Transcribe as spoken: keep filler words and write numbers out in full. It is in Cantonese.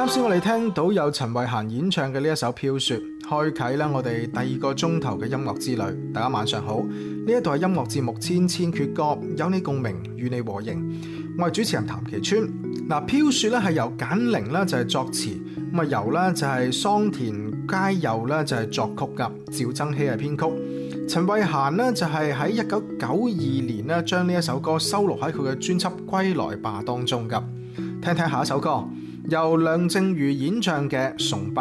啱先我哋聽到有陳慧嫻演唱嘅呢一首《飄雪》，開啟啦我哋第二個鐘頭嘅音樂之旅。大家晚上好，呢一度係音樂節目《千千闕歌》，有你共鳴，與你和應。我係主持人譚其川。嗱，《飄雪》咧係由簡寧咧就係作詞，咁啊由咧就係桑田佳祐咧就係作曲噶，趙增熹係編曲。陳慧嫻呢就係喺一九九二年咧將呢一首歌收錄喺佢嘅專輯《歸來吧》當中噶。聽聽下一首歌，由梁靜茹演唱嘅《崇拜》。